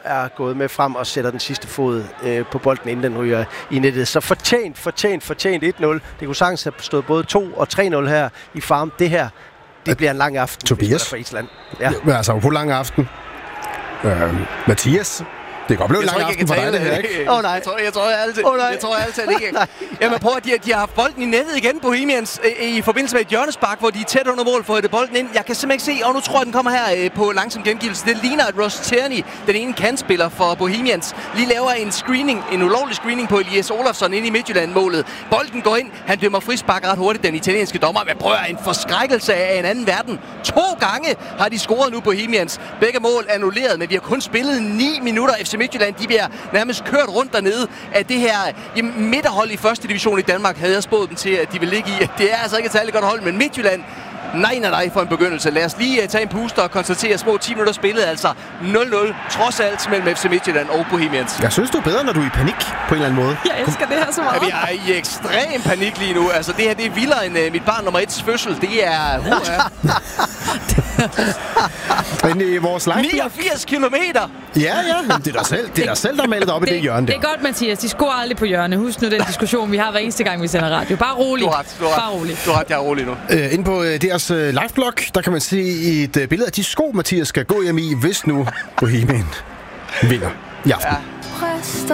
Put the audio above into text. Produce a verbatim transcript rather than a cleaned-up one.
er gået med frem og sætter den sidste fod øh, på bolden, inden den ryger i nettet. Så fortjent, fortjent, fortjent et nul. Det kunne sagtens have stået både to og tre nul her i Farm. Det her, det bliver en lang aften. Tobias? For Island. Ja. Ja, altså, på lang aften. Øh, Mathias? Det kan godt blive en lang aften for dig, det her, ikke? Åh oh, nej. Jeg tror, jeg tror, jeg altid, oh, nej. jeg tror, jeg altid ikke. Jamen prøv at de, de har haft bolden i nettet igen, Bohemians, øh, i forbindelse med et hjørnespark, hvor de er tæt under mål for at hætte bolden ind. Jeg kan simpelthen ikke se, og nu tror jeg, den kommer her øh, på langsom gengivelse. Det ligner, at Ross Tierney, den ene kantspiller for Bohemians, lige laver en screening, en ulovlig screening på Elias Olofsson inde i Midtjylland-målet. Bolden går ind, han dømmer frispark ret hurtigt, den italienske dommer. Men prøv at en forskrækkelse af en anden verden. To gange har de scoret nu, Bohemians. Begge mål annulleret, men vi har kun spillet ni minutter. F C Midtjylland, de bliver nærmest kørt rundt dernede af det her jamen, midterhold i første division i Danmark, havde jeg spået dem til, at de vil ligge i. Det er altså ikke et særligt godt hold, men Midtjylland, nej, nej, nej, for en begyndelse. Lad os lige uh, tage en puster og konstatere små ti minutter spillet, altså nul nul, trods alt mellem F C Midtjylland og Bohemians. Jeg synes, du er bedre, når du er i panik, på en eller anden måde. Jeg elsker det her så meget. Ja, vi er i ekstrem panik lige nu. Altså, det her, det er vildere end uh, mit barn nummer ets fødsel. Det er... Uh, Men i vores live niogfirs kilometer! Ja, ja, men det er dig selv, det er dig selv der er malet op i det hjørne der. Det er godt, Mathias. De scorer aldrig på hjørne. Husk nu den diskussion, vi har hver eneste gang, vi sender radio. Bare rolig. Du har ret, du har ret. Bare rolig. Du har ret, jeg er rolig nu. Uh, inde på uh, deres uh, liveblog, der kan man se et uh, billede af de sko, Mathias skal gå hjem i, hvis nu Bohemian vinder i aften. Ja.